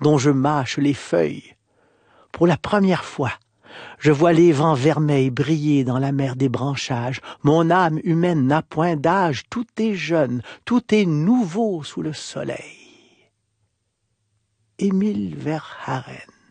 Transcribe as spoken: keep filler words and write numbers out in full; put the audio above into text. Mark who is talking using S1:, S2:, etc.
S1: dont je mâche les feuilles. Pour la première fois, je vois les vents vermeils briller dans la mer des branchages. Mon âme humaine n'a point d'âge, tout est jeune, tout est nouveau sous le soleil. Émile Verhaeren.